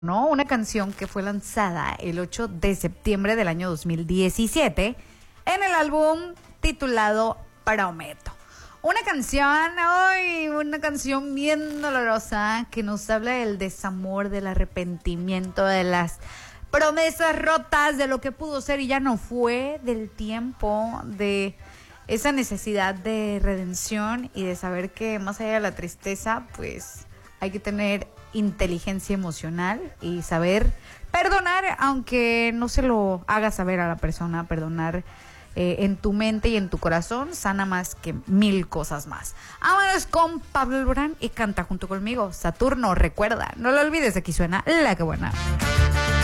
¿no? Una canción que fue lanzada el 8 de septiembre del año 2017 en el álbum titulado Prometo. Una canción bien dolorosa que nos habla del desamor, del arrepentimiento, de las promesas rotas, de lo que pudo ser y ya no fue, del tiempo, de esa necesidad de redención y de saber que más allá de la tristeza, pues hay que tener inteligencia emocional y saber perdonar, aunque no se lo haga saber a la persona. Perdonar en tu mente y en tu corazón sana más que 1000 cosas más. Vámonos con Pablo Alborán y canta junto conmigo Saturno. Recuerda, no lo olvides, aquí suena La Que Buena.